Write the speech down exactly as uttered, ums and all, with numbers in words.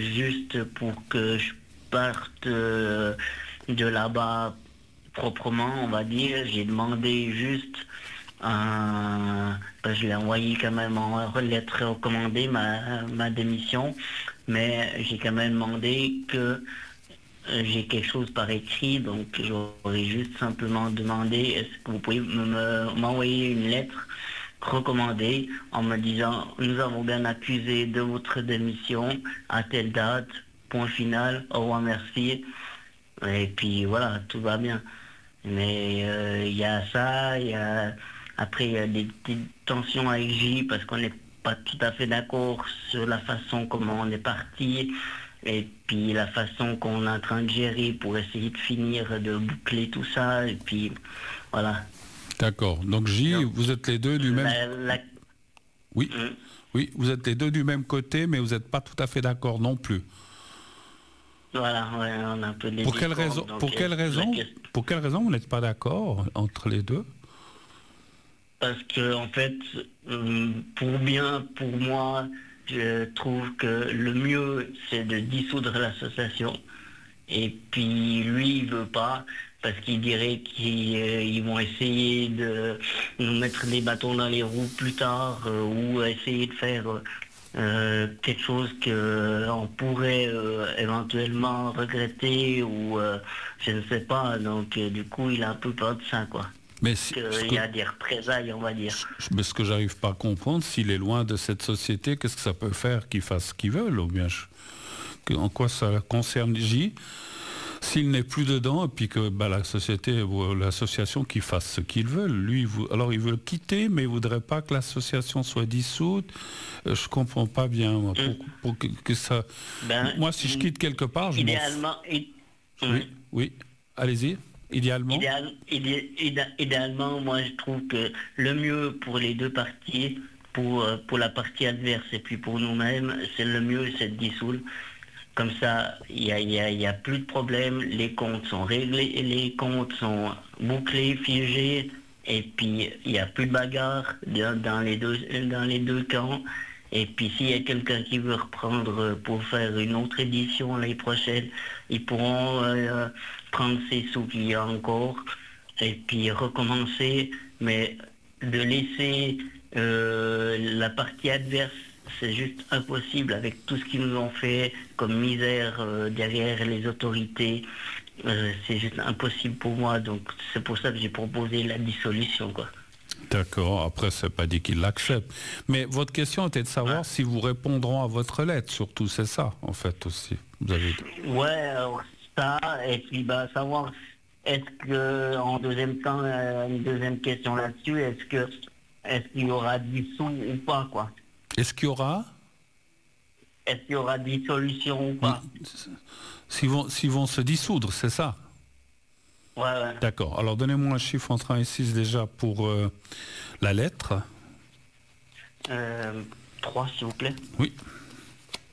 juste pour que je parte euh, de là-bas proprement, on va dire. J'ai demandé juste, un... ben, je l'ai envoyé quand même en lettre recommandée, ma, ma démission, mais j'ai quand même demandé que euh, j'ai quelque chose par écrit, donc j'aurais juste simplement demandé, est-ce que vous pouvez me- me- m'envoyer une lettre recommandée en me disant, nous avons bien accusé de votre démission à telle date, point final, au revoir, merci. Et puis voilà, tout va bien. Mais euh, il y a ça, il y a après il y a des petites tensions avec J parce qu'on n'est pas tout à fait d'accord sur la façon comment on est parti et puis la façon qu'on est en train de gérer pour essayer de finir de boucler tout ça et puis voilà. D'accord. Donc J, Donc, vous êtes les deux du même... la- la- Oui, Hum, oui, vous êtes les deux du même côté, mais vous n'êtes pas tout à fait d'accord non plus. voilà, ouais, on a un peu des Pour quelle discordes, raison, donc, pour quelle euh, la raison, question- pour quelle raison vous n'êtes pas d'accord entre les deux? Parce que en fait, hum, pour bien, pour moi, je trouve que le mieux, c'est de dissoudre l'association. Et puis lui, il veut pas, parce qu'il dirait qu'ils euh, ils vont essayer de nous mettre des bâtons dans les roues plus tard, euh, ou essayer de faire euh, quelque chose qu'on pourrait euh, éventuellement regretter, ou euh, je ne sais pas. Donc euh, du coup, il a un peu peur de ça, quoi. Mais si- ce Qu'il que, y a des représailles, on va dire. mais ce que j'arrive pas à comprendre, s'il est loin de cette société, qu'est-ce que ça peut faire qu'il fasse ce qu'il veut, ou bien je- que- en quoi ça concerne J? S'il n'est plus dedans, et puis que bah, la société ou l'association qui fasse ce qu'il veut, lui, vous, alors il veut le quitter, mais il voudrait pas que l'association soit dissoute. Euh, je comprends pas bien moi, pour, pour que, que ça. Ben, Moi, si je quitte quelque part, je m'en fous. idéalement, i- Oui, oui. Allez-y. Idéalement. Idéal- idé- idé- idéalement, moi je trouve que le mieux pour les deux parties, pour, euh, pour la partie adverse et puis pour nous-mêmes, c'est le mieux, c'est de dissoudre. Comme ça, il n'y a, il y a- il y a plus de problème, les comptes sont réglés, les comptes sont bouclés, figés, et puis il n'y a plus de bagarre dans, dans les deux, dans les deux camps. Et puis s'il y a quelqu'un qui veut reprendre pour faire une autre édition l'année prochaine, ils pourront euh, prendre ces sous qu'il y a encore et puis recommencer, mais de laisser euh, la partie adverse, c'est juste impossible avec tout ce qu'ils nous ont fait comme misère euh, derrière les autorités. Euh, c'est juste impossible pour moi, donc c'est pour ça que j'ai proposé la dissolution, quoi. D'accord. Après, c'est pas dit qu'il l'accepte. Mais votre question était de savoir Ouais. si vous répondront à votre lettre. Surtout, c'est ça, en fait, aussi. Vous avez dit. Ouais, alors ça, et puis bah, savoir, est-ce que, en deuxième temps, euh, une deuxième question là-dessus, est-ce que, est-ce qu'il y aura dissous ou pas, quoi? Est-ce qu'il y aura Est-ce qu'il y aura dissolution ou pas? S'ils vont, s'ils vont se dissoudre, c'est ça? Ouais, ouais. D'accord. Alors, donnez-moi un chiffre entre un et six déjà pour euh, la lettre. Euh, trois, s'il vous plaît. Oui.